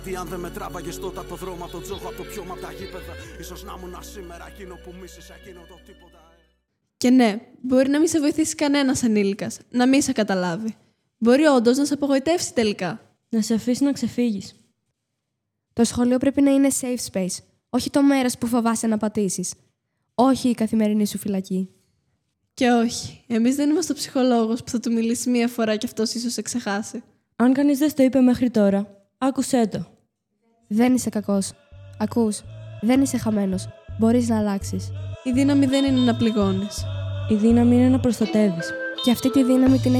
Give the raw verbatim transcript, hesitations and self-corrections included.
Τι αν δεν με τράβαγες τότε από το δρόμο, από το τζόγο, από το πιώμα, από τα γήπεδα. Ίσως να ήμουν σήμερα εκείνο που μίσησα, εκείνο το τίποτα. Και ναι, μπορεί να μην σε βοηθήσει κανένας ανήλικας, να μην σε καταλάβει. Μπορεί όντως να σε απογοητεύσει τελικά. Να σε αφήσει να ξεφύγεις. Το σχολείο πρέπει να είναι safe space, όχι το μέρος που φοβάσαι να πατήσεις. Όχι η καθημερινή σου φυλακή. Και όχι, εμείς δεν είμαστε ο ψυχολόγος που θα του μιλήσει μία φορά και αυτός ίσως σε ξεχάσει. Αν κανείς δεν στο είπε μέχρι τώρα, άκουσέ το. Δεν είσαι κακός. Ακούς, δεν είσαι χαμένος. Μπορείς να αλλάξεις. Η δύναμη δεν είναι να πληγώνεις. Η δύναμη είναι να προστατεύεις. Και αυτή τη δύναμη την